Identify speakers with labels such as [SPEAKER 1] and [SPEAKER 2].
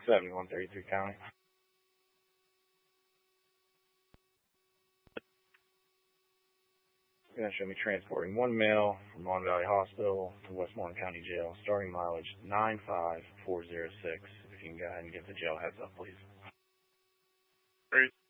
[SPEAKER 1] 7133 County. It's going to show me transporting one male from Mon Valley Hospital to Westmoreland County Jail, starting mileage 95406. If you can go ahead and give the jail heads up, please.
[SPEAKER 2] Great.